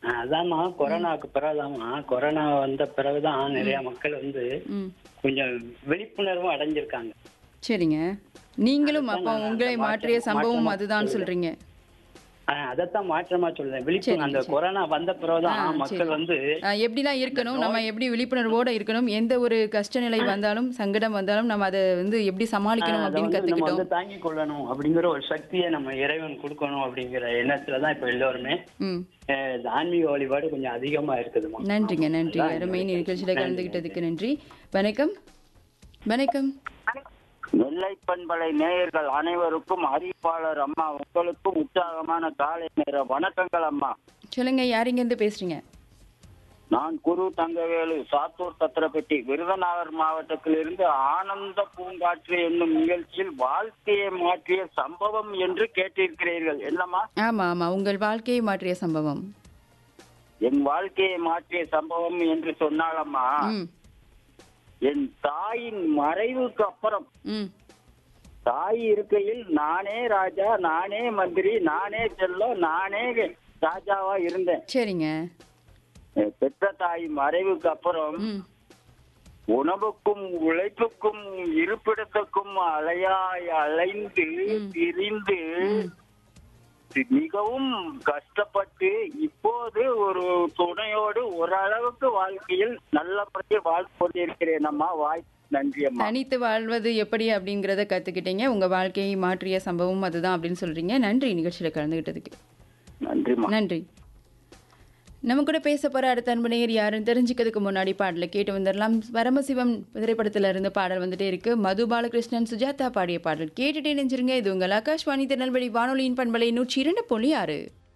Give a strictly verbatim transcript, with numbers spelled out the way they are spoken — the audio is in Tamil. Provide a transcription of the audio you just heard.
ஆ, அதாம்மா ம். கொரோனாவுக்கு பிறகுதாம்மா கொரோனா வந்த பிறகுதான் நிறைய ம். மக்கள் வந்து ம். கொஞ்சம் விழிப்புணர்வும் அடைஞ்சிருக்காங்க. சரிங்க. நீங்களும் அதைத்தான் அப்போ நான் அந்த உங்களை மாற்றிய மாற்றம் சம்பவம் மாற்றமா அதுதான் சொல்லுறேன். சொல்றீங்க. ஆ, அதைத்தான் மாற்றமா சொல்றேன். விழிப்பு சரிங்க, அந்த சரி. கொரோனா வந்த ஆ பிறகுதான் சரி. மக்கள் வந்து அ எப்படிலாம் அந்த இருக்கணும்? நம்ம நோய் எப்படி விழிப்புணர்வோட இருக்கணும்? எந்த ஒரு கஷ்ட நிலை வந்தாலும், சங்கடம் வந்தாலும் நம்ம அத வந்து எப்படி ஆ, சமாளிக்கணும் அத அப்படின்னு வந்து நம்ம வந்து கத்துக்கிட்டோம். தாங்கிக் கொள்ளணும் அப்படிங்கிற ஒரு சக்தியை நம்ம இறைவன் கொடுக்கணும் அப்படிங்கிற எண்ணத்துல தான் இப்ப எல்லோருமே ம். அஹ், இந்த ஆன்மீக வழிபாடு கொஞ்சம் அதிகமா இருக்குதுமா. நன்றிங்க, ஆமா, நன்றி. அதுதான் அருமை என்னுடைய கருத்து. நிகழ்ச்சியில நன்றி, நன்றி. கலந்துகிட்டதுக்கு நன்றி. வணக்கம். வணக்கம். நெல்லை பண்பலை நேயர்கள் அனைவருக்கும் அறிவிப்பாளர் அம்மா உங்களுக்கும் உற்சாகமான காலை நேர வணக்கங்கள் அம்மா. சொல்லுங்க, யார் இங்கேருந்து பேசுறீங்க? நான் குரு தங்கவேலு, சாத்தூர் சத்திரப்பட்டி, விருதுநகர் மாவட்டத்திலிருந்து ஆனந்த பூங்காற்று என்னும் நிகழ்ச்சியில் வாழ்க்கையை மாற்றிய சம்பவம் என்று கேட்டிருக்கிறீர்கள். என்னம்மா? ஆமா, ஆமா. உங்கள் வாழ்க்கையை மாற்றிய சம்பவம். என் வாழ்க்கையை மாற்றிய சம்பவம் என்று சொன்னாலம்மா, ம். என் தாயின் மறைவுக்கு அப்புறம் ம். தாய் இருக்கையில் நானே ராஜா, நானே மந்திரி, நானே செல்லம், நானே ராஜாவா இருந்தேன். சரிங்க. என் பெற்ற தாய் மறைவுக்கு அப்புறம் ம். உணவுக்கும் உழைப்புக்கும் இருப்பிடத்துக்கும் அலையாய் அலைந்து ம். திரிந்து ம். மிகவும் கஷ்டப்பட்டு இப்போது ஒரு துணையோடு ஓரளவுக்கு வாழ்க்கையில் நல்லபடியாக வாழ்ந்து கொண்டிருக்கிறேன் அம்மா. வாய் நன்றி அம்மா. தனித்து வாழ்வது எப்படி அப்படிங்கிறத கத்துக்கிட்டீங்க. உங்க வாழ்க்கையை மாற்றிய சம்பவம் அதுதான் அப்படின்னு சொல்றீங்க. நன்றி நிகழ்ச்சியில கலந்துகிட்டதுக்கு. நன்றிம்மா. நன்றி. நம்ம கூட பேச போற அடுத்த அன்பு நேயர் யாருன்னு தெரிஞ்சுக்கிறதுக்கு முன்னாடி பாடலை கேட்டு வந்துடலாம். பரமசிவம் திரைப்படத்துல இருந்து பாடல் வந்துட்டே இருக்கு. மது பாலகிருஷ்ணன், சுஜாதா பாடிய பாடல் கேட்டுட்டே நெஞ்சிருங்க. இது உங்கள் ஆகாஷ்வாணி திருநெல்வேலி வானொலியின் பண்பலை நூற்றி இரண்டு புள்ளி ஆறு.